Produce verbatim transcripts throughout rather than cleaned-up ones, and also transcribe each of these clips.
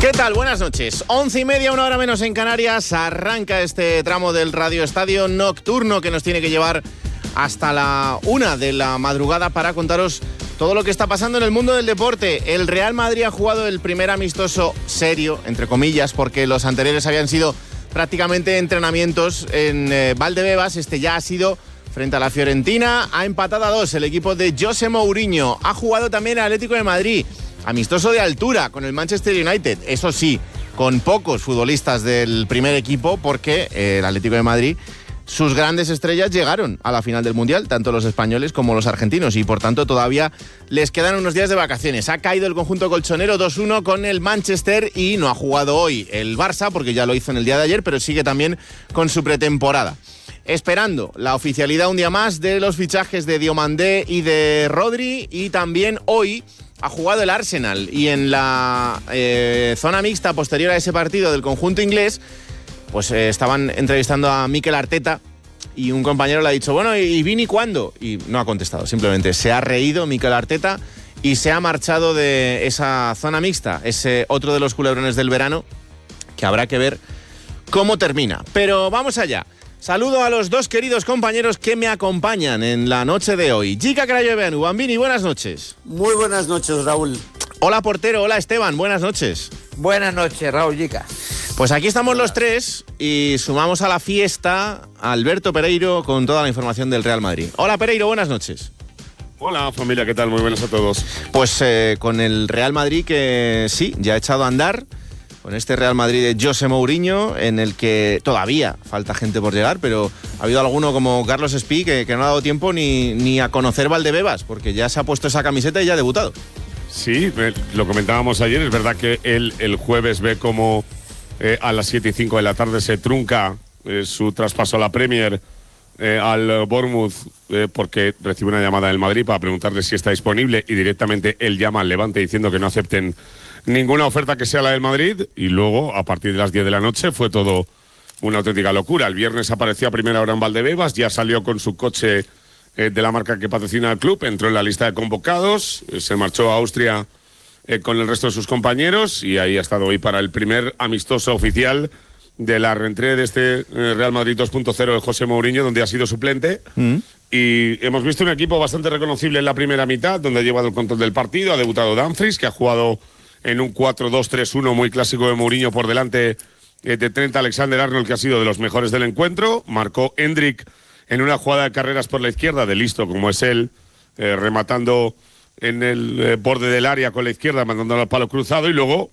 ¿Qué tal? Buenas noches. Once y media, una hora menos en Canarias. Arranca este tramo del Radio Estadio nocturno que nos tiene que llevar hasta la una de la madrugada para contaros todo lo que está pasando en el mundo del deporte. El Real Madrid ha jugado el primer amistoso serio, entre comillas, porque los anteriores habían sido prácticamente entrenamientos en eh, Valdebebas. Este ya ha sido frente a la Fiorentina. Ha empatado a dos el equipo de José Mourinho. Ha jugado también el Atlético de Madrid. Amistoso de altura con el Manchester United. Eso sí, con pocos futbolistas del primer equipo, porque eh, el Atlético de Madrid, sus grandes estrellas llegaron a la final del Mundial, tanto los españoles como los argentinos, y por tanto todavía les quedan unos días de vacaciones. Ha caído el conjunto colchonero dos uno con el Manchester y no ha jugado hoy el Barça, porque ya lo hizo en el día de ayer, pero sigue también con su pretemporada. Esperando la oficialidad un día más de los fichajes de Diomandé y de Rodri, y también hoy ha jugado el Arsenal, y en la eh, zona mixta posterior a ese partido del conjunto inglés, pues eh, estaban entrevistando a Mikel Arteta y un compañero le ha dicho, bueno, ¿y Vini cuándo? Y no ha contestado, simplemente se ha reído Mikel Arteta y se ha marchado de esa zona mixta, ese otro de los culebrones del verano que habrá que ver cómo termina. Pero vamos allá. Saludo a los dos queridos compañeros que me acompañan en la noche de hoy. Gica Crayoveanu, Bambini, buenas noches. Muy buenas noches, Raúl. Hola, portero. Hola, Esteban. Buenas noches. Buenas noches, Raúl Gica. Pues aquí estamos los tres y sumamos a la fiesta a Alberto Pereiro con toda la información del Real Madrid. Hola, Pereiro. Buenas noches. Hola, familia. ¿Qué tal? Muy buenas a todos. Pues eh, con el Real Madrid que sí, ya ha echado a andar. Con este Real Madrid de José Mourinho, en el que todavía falta gente por llegar, pero ha habido alguno como Carlos Espí que, que no ha dado tiempo ni, ni a conocer Valdebebas, porque ya se ha puesto esa camiseta y ya ha debutado. Sí, lo comentábamos ayer, es verdad que él el jueves ve como eh, a las siete y cinco de la tarde se trunca eh, su traspaso a la Premier eh, al Bournemouth, eh, porque recibe una llamada del Madrid para preguntarle si está disponible, y directamente él llama al Levante diciendo que no acepten ninguna oferta que sea la del Madrid, y luego a partir de las diez de la noche fue todo una auténtica locura. El viernes apareció a primera hora en Valdebebas, ya salió con su coche eh, de la marca que patrocina el club, entró en la lista de convocados, eh, se marchó a Austria eh, con el resto de sus compañeros, y ahí ha estado hoy para el primer amistoso oficial de la reentrée de este eh, Real Madrid dos punto cero de José Mourinho, donde ha sido suplente. Mm. Y hemos visto un equipo bastante reconocible en la primera mitad, donde ha llevado el control del partido. Ha debutado Dumfries, que ha jugado en un cuatro dos tres uno muy clásico de Mourinho, por delante eh, de Trent Alexander-Arnold, que ha sido de los mejores del encuentro. Marcó Hendrik en una jugada de carreras por la izquierda, de listo como es él, eh, rematando en el eh, borde del área con la izquierda, mandándolo al palo cruzado. Y luego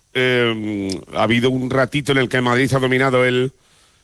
eh, ha habido un ratito en el que Madrid ha dominado el,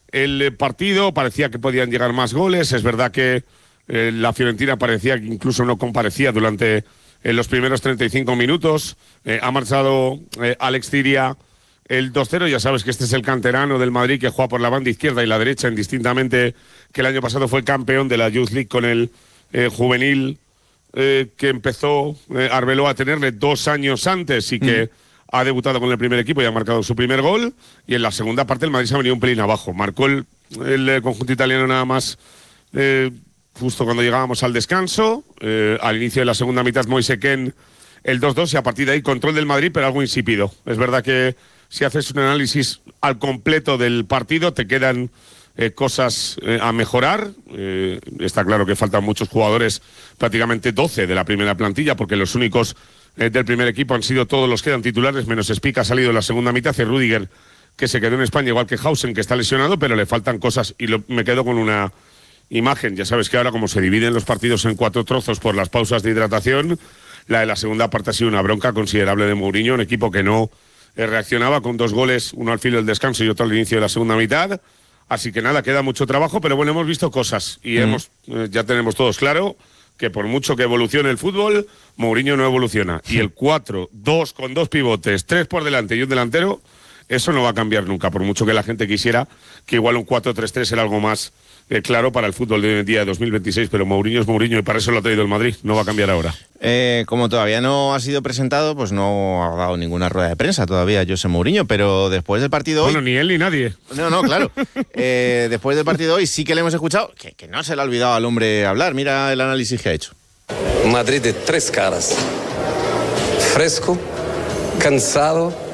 el partido, parecía que podían llegar más goles. Es verdad que eh, la Fiorentina parecía que incluso no comparecía durante en los primeros treinta y cinco minutos. Eh, ha marchado eh, Alex Ciria el dos cero. Ya sabes que este es el canterano del Madrid, que juega por la banda izquierda y la derecha, indistintamente, que el año pasado fue campeón de la Youth League con el eh, juvenil eh, que empezó eh, Arbeloa a tenerle dos años antes, y que mm. ha debutado con el primer equipo y ha marcado su primer gol. Y en la segunda parte el Madrid se ha venido un pelín abajo. Marcó el, el, el conjunto italiano nada más Eh, justo cuando llegábamos al descanso, eh, al inicio de la segunda mitad Moise Kean el dos dos, y a partir de ahí control del Madrid, pero algo insípido. Es verdad que si haces un análisis al completo del partido te quedan eh, cosas eh, a mejorar. Eh, está claro que faltan muchos jugadores, prácticamente doce de la primera plantilla, porque los únicos eh, del primer equipo han sido todos los que eran titulares, menos Spica, ha salido en la segunda mitad, y Rüdiger, que se quedó en España, igual que Hausen, que está lesionado, pero le faltan cosas, y lo, me quedo con una imagen. Ya sabes que ahora, como se dividen los partidos en cuatro trozos por las pausas de hidratación, la de la segunda parte ha sido una bronca considerable de Mourinho, un equipo que no eh, reaccionaba, con dos goles, uno al filo del descanso y otro al inicio de la segunda mitad. Así que nada, queda mucho trabajo, pero bueno, hemos visto cosas y mm. hemos eh, ya tenemos todos claro que por mucho que evolucione el fútbol, Mourinho no evoluciona. Y el cuatro dos con dos pivotes, tres por delante y un delantero, eso no va a cambiar nunca, por mucho que la gente quisiera que igual un cuatro tres tres era algo más Eh, claro para el fútbol de hoy en día de dos mil veintiséis, pero Mourinho es Mourinho y para eso lo ha traído el Madrid, no va a cambiar ahora. Eh, como todavía no ha sido presentado, pues no ha dado ninguna rueda de prensa todavía José Mourinho, pero después del partido hoy... Bueno, ni él ni nadie. No, no, claro. Eh, después del partido hoy sí que le hemos escuchado, que, que no se le ha olvidado al hombre hablar. Mira el análisis que ha hecho. Madrid de tres caras. Fresco, cansado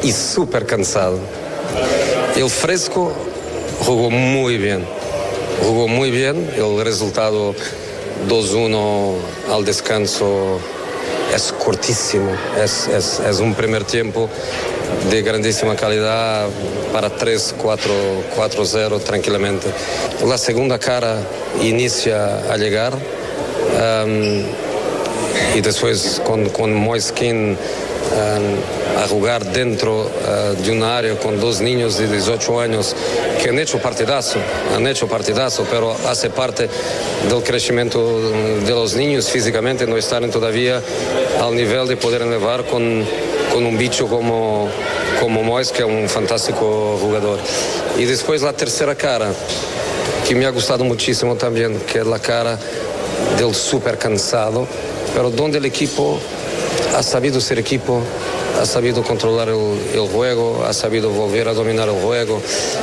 y súper cansado. El Fresco jugó muy bien, jugó muy bien, el resultado dos uno al descanso es cortísimo, es, es, es un primer tiempo de grandísima calidad para tres cuatro cero tranquilamente. La segunda cara inicia a llegar um, y después con, con Moiskin um, a jugar dentro uh, de un área con dos niños de dieciocho años que han hecho partidazo, han hecho partidazo, pero hace parte del crecimiento de los niños físicamente, no están todavía al nivel de poder elevar con, con un bicho como, como Mois, que es un fantástico jugador. Y después la tercera cara, que me ha gustado muchísimo también, que es la cara del súper cansado, pero donde el equipo ha sabido ser equipo, ha sabido controlar el, el juego, ha sabido volver a dominar el juego.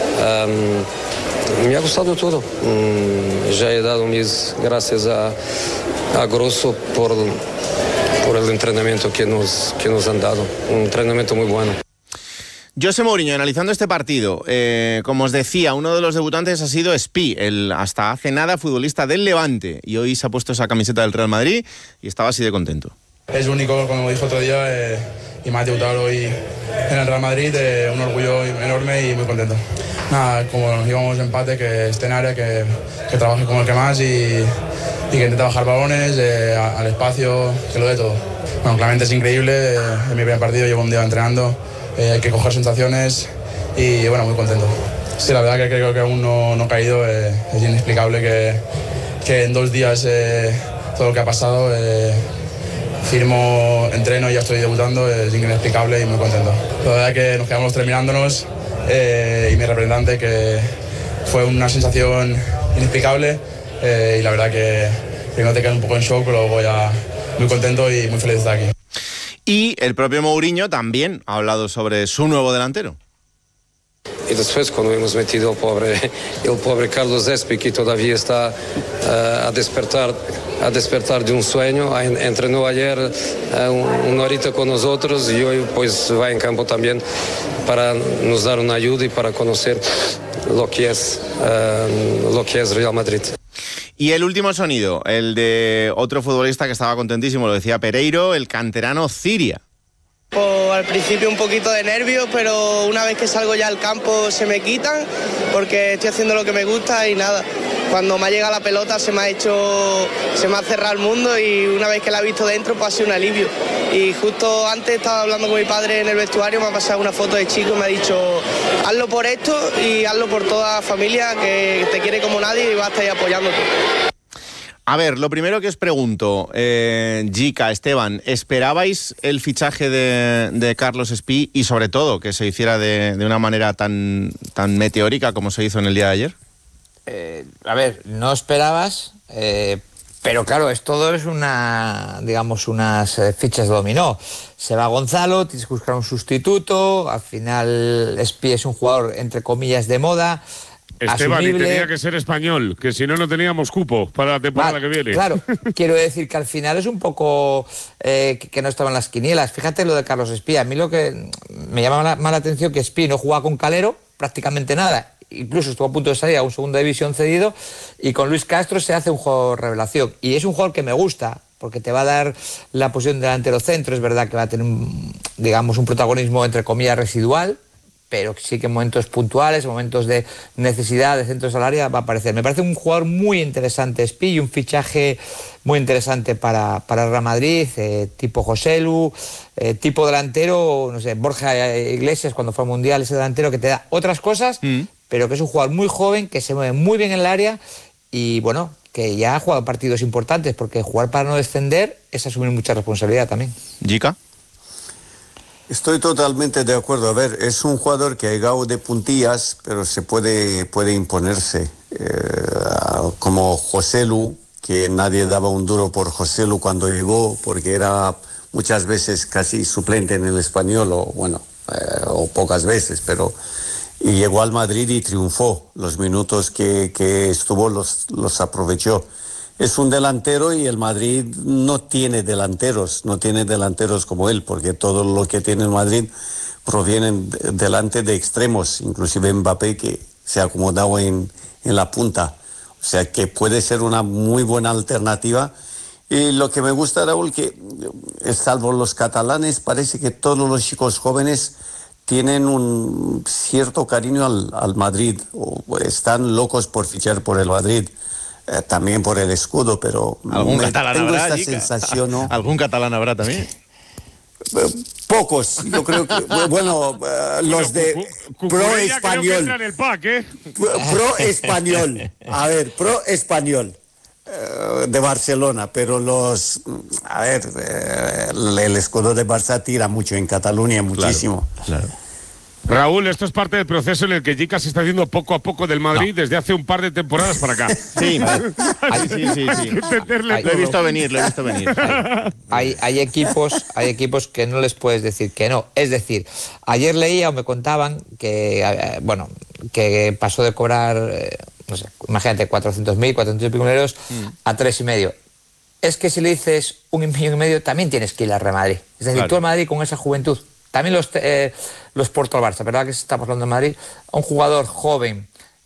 Um, me ha gustado todo. Um, ya he dado mis gracias a, a Grosso por, por el entrenamiento que nos, que nos han dado. Un entrenamiento muy bueno. José Mourinho, analizando este partido, eh, como os decía, uno de los debutantes ha sido Espí, el hasta hace nada futbolista del Levante, y hoy se ha puesto esa camiseta del Real Madrid y estaba así de contento. Es único, como dijo otro día, eh, y me ha debutado hoy en el Real Madrid, eh, un orgullo enorme y muy contento. Nada, como íbamos empate, que esté en área, que, que trabaje como el que más y, y que intente bajar balones, eh, al espacio, que lo dé todo. Bueno, claramente es increíble, eh, es mi primer partido, llevo un día entrenando, eh, hay que coger sensaciones y bueno, muy contento. Sí, la verdad que creo que aún no, no he caído, eh, es inexplicable que, que en dos días eh, todo lo que ha pasado... Eh, firmo, entreno y ya estoy debutando, es inexplicable y muy contento. La verdad que nos quedamos los tres mirándonos eh, y mi representante, que fue una sensación inexplicable eh, y la verdad que primero te quedas un poco en shock, pero luego ya muy contento y muy feliz de estar aquí. Y el propio Mourinho también ha hablado sobre su nuevo delantero. Y después cuando hemos metido el pobre, el pobre Carlos Espi, que todavía está uh, a despertar a despertar de un sueño, entrenó ayer uh, una horita con nosotros y hoy pues va en campo también para nos dar una ayuda y para conocer lo que es, uh, lo que es Real Madrid. Y el último sonido, el de otro futbolista que estaba contentísimo, lo decía Pereiro, el canterano Ciria. Pues al principio un poquito de nervios, pero una vez que salgo ya al campo se me quitan porque estoy haciendo lo que me gusta y nada. Cuando me ha llegado la pelota se me ha hecho, se me ha cerrado el mundo y una vez que la he visto dentro pues ha sido un alivio. Y justo antes estaba hablando con mi padre en el vestuario, me ha pasado una foto de chico y me ha dicho hazlo por esto y hazlo por toda la familia que te quiere como nadie y va a estar ahí apoyándote. A ver, lo primero que os pregunto, eh, Jica, Esteban, ¿esperabais el fichaje de, de Carlos Espí y sobre todo que se hiciera de, de una manera tan, tan meteórica como se hizo en el día de ayer? Eh, a ver, no esperabas, eh, pero claro, es todo es una, digamos, unas eh, fichas de dominó. Se va Gonzalo, tienes que buscar un sustituto, al final Espí es un jugador entre comillas de moda. Esteban, asumible. Y tenía que ser español, que si no, no teníamos cupo para la temporada Va, que viene. Claro, quiero decir que al final es un poco eh, que, que no estaban las quinielas. Fíjate lo de Carlos Espí. A mí lo que me llama más la, la atención que Espí no jugaba con Calero, prácticamente nada. Incluso estuvo a punto de salir a un segunda división cedido y con Luis Castro se hace un juego revelación. Y es un jugador que me gusta, porque te va a dar la posición de delantero centro. Es verdad que va a tener, un, digamos, un protagonismo entre comillas residual, pero sí que en momentos puntuales, en momentos de necesidad de centros al área va a aparecer. Me parece un jugador muy interesante, Espí, y un fichaje muy interesante para, para el Real Madrid, eh, tipo Joselu, eh, tipo delantero, no sé, Borja Iglesias cuando fue al Mundial, ese delantero que te da otras cosas, mm. pero que es un jugador muy joven, que se mueve muy bien en el área y, bueno, que ya ha jugado partidos importantes, porque jugar para no descender es asumir mucha responsabilidad también. ¿Jica? Estoy totalmente de acuerdo. A ver, es un jugador que ha llegado de puntillas, pero se puede, puede imponerse. Eh, como Joselu, que nadie daba un duro por Joselu cuando llegó, porque era muchas veces casi suplente en el Español, o bueno, eh, o pocas veces, pero y llegó al Madrid y triunfó. Los minutos que, que estuvo los, los aprovechó. Es un delantero y el Madrid no tiene delanteros, no tiene delanteros como él, porque todo lo que tiene el Madrid provienen de, delante de extremos, inclusive Mbappé, que se ha acomodado en, en la punta. O sea que puede ser una muy buena alternativa. Y lo que me gusta, Raúl, que salvo los catalanes, parece que todos los chicos jóvenes tienen un cierto cariño al, al Madrid, o están locos por fichar por el Madrid, eh, también por el escudo, pero ¿Algún me, catalán tengo habrá, esta Jica? sensación, ¿no? ¿Algún catalán habrá también? Pocos, yo creo que, bueno, uh, los de pro español. En el pack, ¿eh? Pro español, a ver, pro español. De Barcelona, pero los, a ver, el escudo de Barça tira mucho en Cataluña, muchísimo. Claro, claro. Raúl, esto es parte del proceso en el que Jica se está haciendo poco a poco del Madrid no. desde hace un par de temporadas para acá. Sí, hay, sí, sí, sí. Hay, lo he visto venir, lo he visto venir. Hay, hay, hay equipos, hay equipos que no les puedes decir que no. Es decir, ayer leía o me contaban que, eh, bueno, que pasó de cobrar, eh, no sé, imagínate, cuatrocientos mil, cuatrocientos mil euros mm. a tres y medio. Es que si le dices un millón y medio, también tienes que ir al Real Madrid. Es decir, claro. Tú al Madrid con esa juventud. También los, eh, los Porto al Barça, ¿verdad? Que estamos hablando de Madrid. A un jugador joven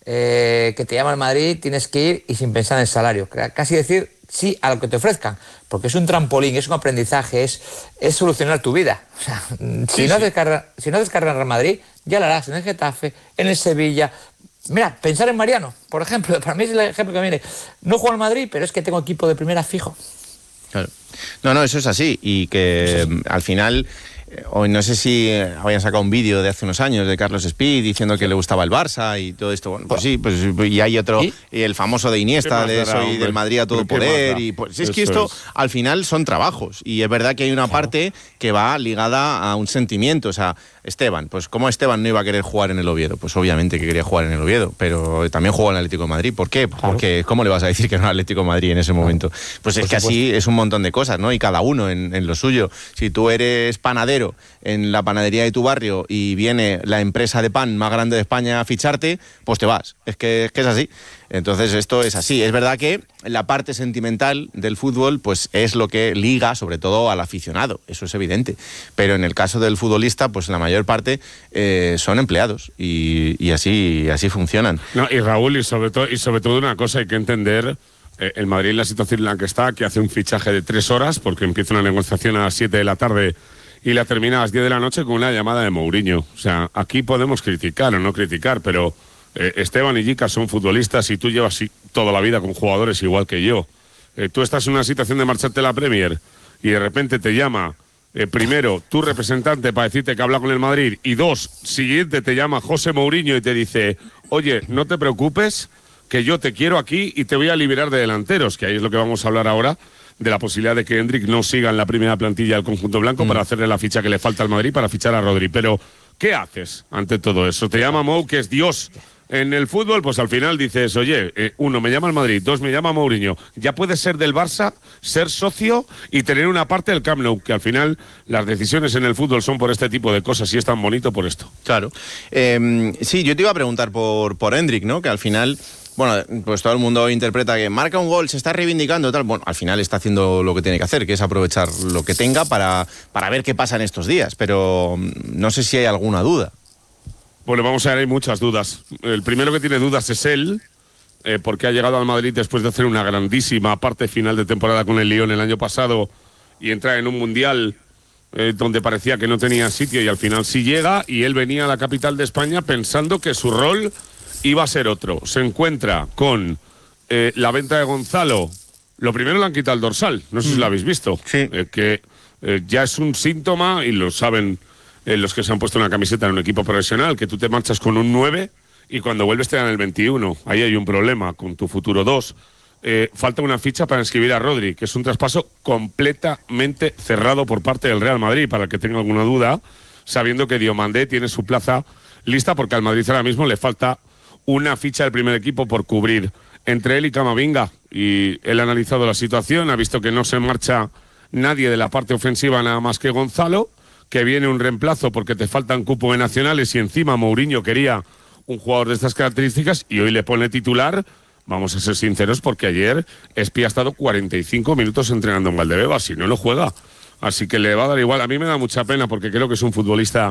eh, que te llama al Madrid, tienes que ir y sin pensar en el salario. Casi decir sí a lo que te ofrezcan, porque es un trampolín, es un aprendizaje, es, es solucionar tu vida. O sea, sí, si, no sí. Descarga, si no descargas en Real Madrid, ya lo harás en el Getafe, en el Sevilla. Mira, pensar en Mariano, por ejemplo, para mí es el ejemplo que viene. No juego al Madrid, pero es que tengo equipo de primera fijo. Claro. No, no, eso es así. Y que sí. al final... Hoy no sé si habían sacado un vídeo de hace unos años de Carlos Speed diciendo que le gustaba el Barça y todo esto. Bueno, pues sí, pues y hay otro, ¿Sí? y el famoso de Iniesta, de eso, y del Madrid a todo poder. Y pues, es que esto es. al final son trabajos. Y es verdad que hay una claro. parte que va ligada a un sentimiento. O sea, Esteban, pues ¿cómo Esteban no iba a querer jugar en el Oviedo? Pues obviamente que quería jugar en el Oviedo, pero también jugó en el Atlético de Madrid. ¿Por qué? Claro. Porque ¿cómo le vas a decir que no al Atlético de Madrid en ese momento? Pues es que así es un montón de cosas, ¿no? Y cada uno en, en lo suyo. Si tú eres panadero en la panadería de tu barrio y viene la empresa de pan más grande de España a ficharte, pues te vas. Es que es, que es así. Entonces esto es así. Es verdad que la parte sentimental del fútbol pues es lo que liga sobre todo al aficionado, eso es evidente. Pero en el caso del futbolista, pues la mayor parte eh, son empleados y, y así, así funcionan. No, y Raúl, y sobre todo, y sobre todo una cosa hay que entender, eh, el Madrid en la situación en la que está, que hace un fichaje de tres horas, porque empieza una negociación a las siete de la tarde y la termina a las diez de la noche con una llamada de Mourinho. O sea, aquí podemos criticar o no criticar, pero eh, Esteban y Jica son futbolistas y tú llevas toda la vida con jugadores igual que yo. Eh, tú estás en una situación de marcharte a la Premier y de repente te llama, eh, primero, tu representante para decirte que habla con el Madrid, y dos, siguiente te llama José Mourinho y te dice, oye, no te preocupes, que yo te quiero aquí y te voy a liberar de delanteros, que ahí es lo que vamos a hablar ahora, de la posibilidad de que Hendrik no siga en la primera plantilla del conjunto blanco mm. para hacerle la ficha que le falta al Madrid para fichar a Rodri. Pero, ¿qué haces ante todo eso? Te llama Mou, que es Dios en el fútbol, pues al final dices, oye, eh, uno, me llama el Madrid, dos, me llama Mourinho. Ya puedes ser del Barça, ser socio y tener una parte del Camp Nou, que al final las decisiones en el fútbol son por este tipo de cosas y es tan bonito por esto. Claro. Eh, sí, yo te iba a preguntar por, por Hendrik, ¿no? Que al final... Bueno, pues todo el mundo interpreta que marca un gol, se está reivindicando, tal. Bueno, al final está haciendo lo que tiene que hacer, que es aprovechar lo que tenga para, para ver qué pasa en estos días. Pero no sé si hay alguna duda. Bueno, vamos a ver, hay muchas dudas. El primero que tiene dudas es él, eh, porque ha llegado al Madrid después de hacer una grandísima parte final de temporada con el Lyon el año pasado y entrar en un mundial eh, donde parecía que no tenía sitio y al final sí llega, y él venía a la capital de España pensando que su rol iba a ser otro. Se encuentra con eh, la venta de Gonzalo. Lo primero le han quitado el dorsal, no sé mm. si lo habéis visto, sí. eh, que eh, ya es un síntoma, y lo saben eh, los que se han puesto una camiseta en un equipo profesional, que tú te marchas con un nueve y cuando vuelves te dan el veintiuno. Ahí hay un problema con tu futuro dos. Eh, falta una ficha para inscribir a Rodri, que es un traspaso completamente cerrado por parte del Real Madrid, para el que tenga alguna duda, sabiendo que Diomandé tiene su plaza lista, porque al Madrid ahora mismo le falta una ficha del primer equipo por cubrir entre él y Camavinga, y él ha analizado la situación, ha visto que no se marcha nadie de la parte ofensiva nada más que Gonzalo, que viene un reemplazo porque te faltan cupo de nacionales y encima Mourinho quería un jugador de estas características y hoy le pone titular. Vamos a ser sinceros, porque ayer Espi ha estado cuarenta y cinco minutos entrenando en Valdebebas, si no lo juega, así que le va a dar igual. A mí me da mucha pena porque creo que es un futbolista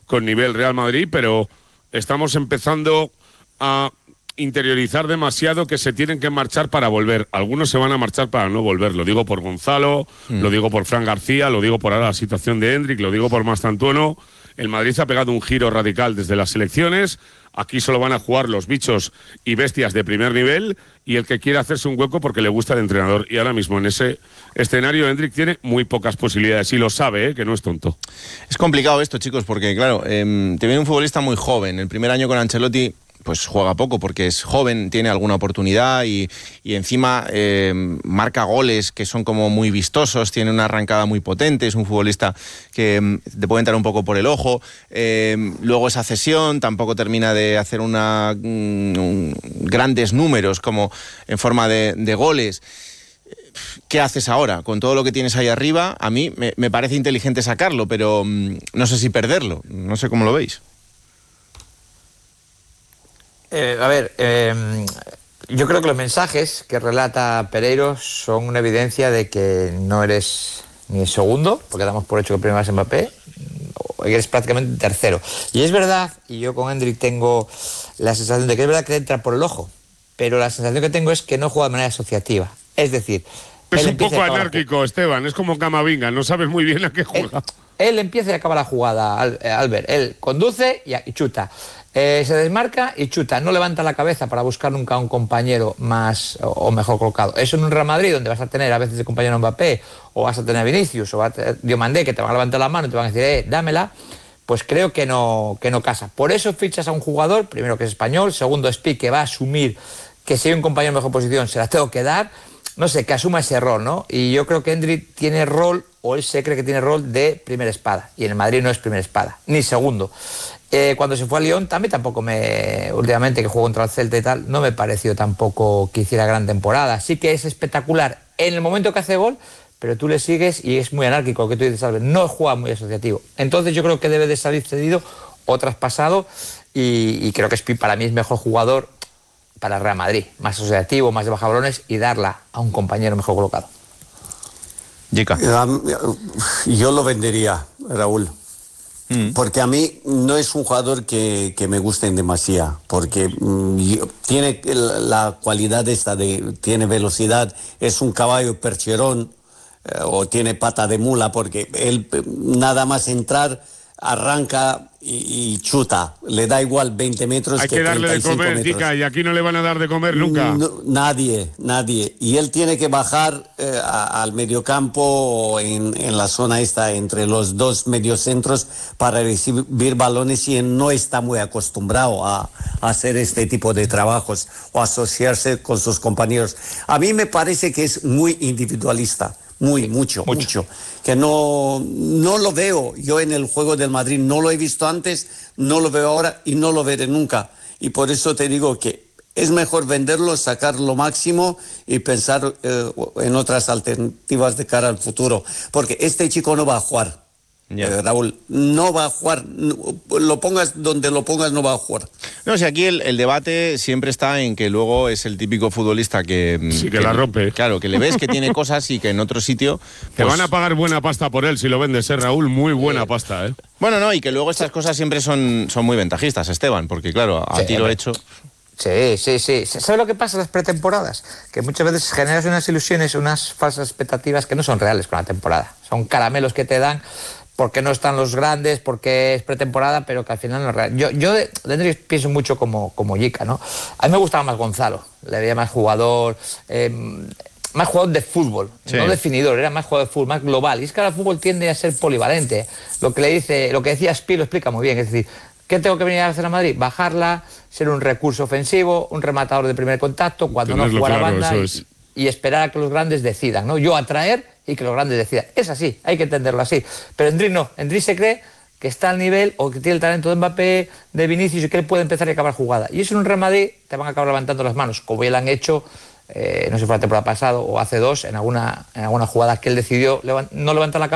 con nivel Real Madrid, pero estamos empezando a interiorizar demasiado que se tienen que marchar para volver. Algunos se van a marchar para no volver. Lo digo por Gonzalo, mm. lo digo por Fran García, lo digo por ahora la situación de Hendrik, lo digo por Mastantuono. El Madrid ha pegado un giro radical desde las selecciones. Aquí solo van a jugar los bichos y bestias de primer nivel y el que quiera hacerse un hueco porque le gusta el entrenador. Y ahora mismo en ese escenario Hendrik tiene muy pocas posibilidades y lo sabe, ¿eh? Que no es tonto. Es complicado esto, chicos, porque claro, eh, te viene un futbolista muy joven. El primer año con Ancelotti pues juega poco porque es joven, tiene alguna oportunidad y, y encima eh, marca goles que son como muy vistosos, tiene una arrancada muy potente, es un futbolista que eh, te puede entrar un poco por el ojo. Eh, luego esa cesión tampoco termina de hacer una mm, grandes números como en forma de, de goles. ¿Qué haces ahora? Con todo lo que tienes ahí arriba, a mí me, me parece inteligente sacarlo, pero mm, no sé si perderlo, no sé cómo lo veis. Eh, a ver, eh, yo creo que los mensajes que relata Pereiro son una evidencia de que no eres ni el segundo, porque damos por hecho que el primero es Mbappé, eres prácticamente tercero. Y es verdad, y yo con Hendrik tengo la sensación de que es verdad que entra por el ojo, pero la sensación que tengo es que no juega de manera asociativa. Es decir, es un poco anárquico, Esteban, es como Camavinga, no sabes muy bien a qué juega. Él, él empieza y acaba la jugada, Albert. Él conduce y, y chuta. Eh, se desmarca y chuta, no levanta la cabeza para buscar nunca a un compañero más o, o mejor colocado. Eso en un Real Madrid donde vas a tener a veces de compañero Mbappé o vas a tener a Vinicius o a tener Diomandé que te van a levantar la mano y te van a decir, eh, dámela, pues creo que no, que no casa. Por eso fichas a un jugador, primero que es español, segundo es Pi, que va a asumir que si hay un compañero en mejor posición se la tengo que dar, no sé, que asuma ese rol, ¿no? Y yo creo que Hendrik tiene rol, o él se cree que tiene rol de primera espada, y en el Madrid no es primera espada, ni segundo. Eh, cuando se fue a Lyon también tampoco me, últimamente que jugó contra el Celta y tal, no me pareció tampoco que hiciera gran temporada. Sí que es espectacular en el momento que hace gol, pero tú le sigues y es muy anárquico, lo que tú dices, Albert, no juega muy asociativo. Entonces yo creo que debe de salir cedido o traspasado y, y creo que Spi para mí es mejor jugador para el Real Madrid, más asociativo, más de bajabalones y darla a un compañero mejor colocado. Jica. Yo lo vendería, Raúl. Mm. Porque a mí no es un jugador que, que me guste en demasía, porque mm, tiene la cualidad esta de, tiene velocidad, es un caballo percherón eh, o tiene pata de mula, porque él nada más entrar arranca y, y chuta, le da igual veinte metros. Hay que, que darle de comer, Jica, y aquí no le van a dar de comer nunca. No, nadie, nadie. Y él tiene que bajar eh, a, al mediocampo en, en la zona esta, entre los dos mediocentros, para recibir balones, y él no está muy acostumbrado a, a hacer este tipo de trabajos o asociarse con sus compañeros. A mí me parece que es muy individualista. Muy, mucho, mucho, mucho. Que no, no lo veo yo en el juego del Madrid, no lo he visto antes, no lo veo ahora y no lo veré nunca. Y por eso te digo que es mejor venderlo, sacar lo máximo y pensar eh, en otras alternativas de cara al futuro. Porque este chico no va a jugar. Yeah. Eh, Raúl, no va a jugar, no, lo pongas donde lo pongas, no va a jugar. No, si aquí el, el debate siempre está en que luego es el típico futbolista que... Sí, que, que la rompe. Claro, que le ves que tiene cosas y que en otro sitio... Te pues, van a pagar buena pasta por él si lo vendes, ¿eh, Raúl? Muy buena eh, pasta, ¿eh? Bueno, no, y que luego estas cosas siempre son, son muy ventajistas, Esteban, porque claro, a sí, tiro hecho... Sí, sí, sí. ¿Sabes lo que pasa en las pretemporadas? Que muchas veces generas unas ilusiones, unas falsas expectativas que no son reales con la temporada. Son caramelos que te dan... porque no están los grandes, porque es pretemporada, pero que al final no es real. Yo, yo de, de Hendrik pienso mucho como, como Jica, ¿no? A mí me gustaba más Gonzalo, le veía más jugador, eh, más jugador de fútbol, sí. No definidor, era más jugador de fútbol, más global. Y es que ahora el fútbol tiende a ser polivalente. Lo que le dice, lo que decía Spi lo explica muy bien, es decir, ¿qué tengo que venir a hacer a Madrid? Bajarla, ser un recurso ofensivo, un rematador de primer contacto, cuando no jugar claro, a banda y, y esperar a que los grandes decidan, ¿no? Yo atraer y que los grandes decidan. Es así, hay que entenderlo así. Pero Hendrik no, Hendrik se cree que está al nivel o que tiene el talento de Mbappé, de Vinicius y que él puede empezar y acabar jugada. Y eso en un Real Madrid te van a acabar levantando las manos, como ya lo han hecho, eh, no sé si fue la temporada pasada o hace dos, en alguna, en alguna jugada que él decidió no levantar la cabeza.